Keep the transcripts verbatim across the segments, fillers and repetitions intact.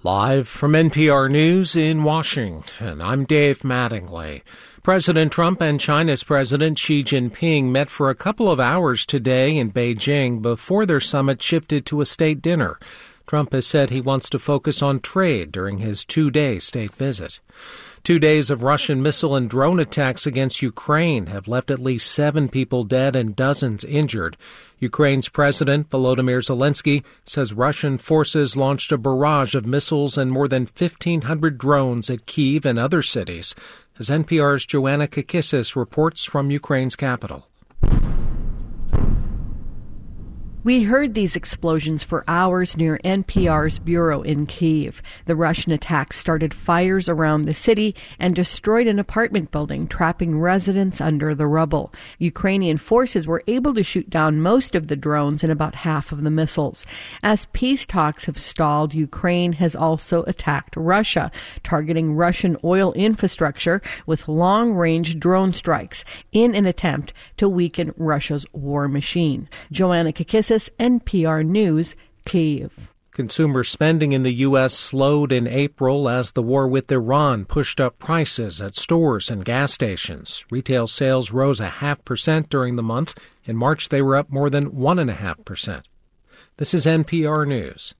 Live from N P R News in Washington, I'm Dave Mattingly. President Trump and China's President Xi Jinping met for a couple of hours today in Beijing before their summit shifted to a state dinner. Trump has said he wants to focus on trade during his two-day state visit. Two days of Russian missile and drone attacks against Ukraine have left at least seven people dead and dozens injured. Ukraine's President Volodymyr Zelensky says Russian forces launched a barrage of missiles and more than fifteen hundred drones at Kyiv and other cities, as N P R's Joanna Kakissis reports from Ukraine's capital. We heard these explosions for hours near N P R's bureau in Kyiv. The Russian attacks started fires around the city and destroyed an apartment building, trapping residents under the rubble. Ukrainian forces were able to shoot down most of the drones and about half of the missiles. As peace talks have stalled, Ukraine has also attacked Russia, targeting Russian oil infrastructure with long-range drone strikes in an attempt to weaken Russia's war machine. Joanna Kakissis, N P R News, Kyiv. Consumer spending in the U S slowed in April as the war with Iran pushed up prices at stores and gas stations. Retail sales rose a half percent during the month. In March, they were up more than one and a half percent. This is N P R News.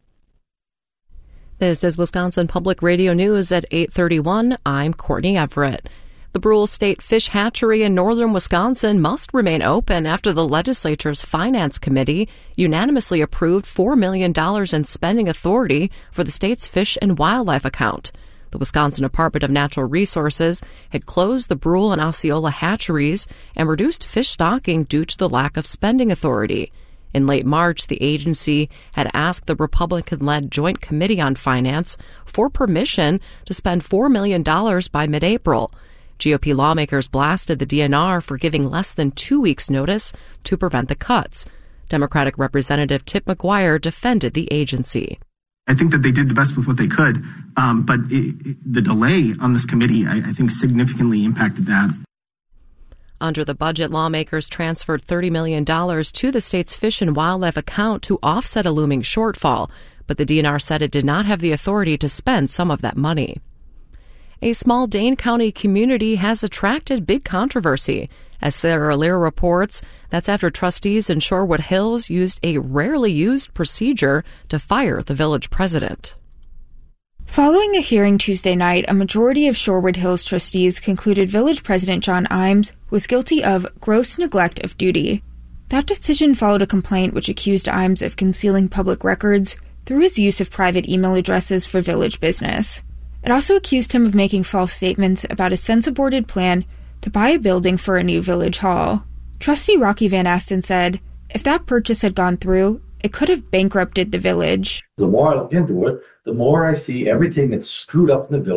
This is Wisconsin Public Radio News at eight thirty-one. I'm Courtney Everett. The Brule State Fish Hatchery in northern Wisconsin must remain open after the legislature's Finance Committee unanimously approved four million dollars in spending authority for the state's fish and wildlife account. The Wisconsin Department of Natural Resources had closed the Brule and Osceola hatcheries and reduced fish stocking due to the lack of spending authority. In late March, the agency had asked the Republican-led Joint Committee on Finance for permission to spend four million dollars by mid-April. G O P lawmakers blasted the D N R for giving less than two weeks' notice to prevent the cuts. Democratic Representative Tip McGuire defended the agency. I think that they did the best with what they could, um, but it, it, the delay on this committee, I, I think, significantly impacted that. Under the budget, lawmakers transferred thirty million dollars to the state's fish and wildlife account to offset a looming shortfall, but the D N R said it did not have the authority to spend some of that money. A small Dane County community has attracted big controversy. As Sarah Lear reports, that's after trustees in Shorewood Hills used a rarely used procedure to fire the village president. Following a hearing Tuesday night, a majority of Shorewood Hills trustees concluded village president John Imes was guilty of gross neglect of duty. That decision followed a complaint which accused Imes of concealing public records through his use of private email addresses for village business. It also accused him of making false statements about a sense-aborted plan to buy a building for a new village hall. Trustee Rocky Van Asten said, if that purchase had gone through, it could have bankrupted the village. The more I look into it, the more I see everything that's screwed up in the village.